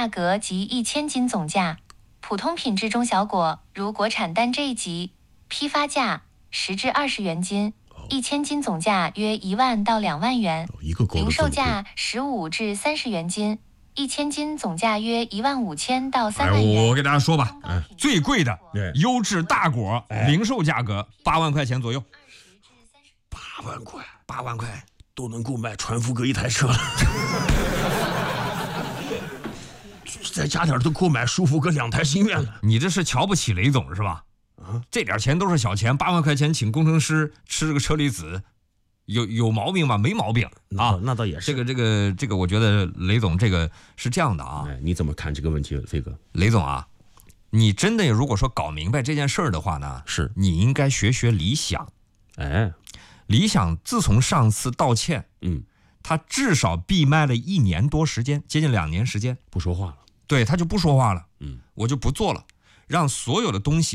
价格及1000斤总价。普通品质中小果，如国产单这一级，批发价10至20元斤，1000斤总价约1万到2万元，零售价15至30元斤，1000斤总价约15000到3万元。 我给大家说吧，最贵的优质大果，零售价格8万块钱左右。 8万块都能够买传福阁1台车了。再加点都够买舒服阁2台心愿了。 你这是瞧不起雷总是吧？这点钱都是小钱，8万块钱请工程师吃个车厘子，有毛病吗？没毛病啊。 那倒也是。 这个，我觉得雷总这个是这样的啊。 你怎么看这个问题，飞哥？ 雷总啊，你真的如果说搞明白这件事儿的话呢， 是你应该学理想。理想自从上次道歉，他至少闭麦了1年多时间，接近2年时间， 不说话了。 对，他就不说话了，我就不做了，让所有的东西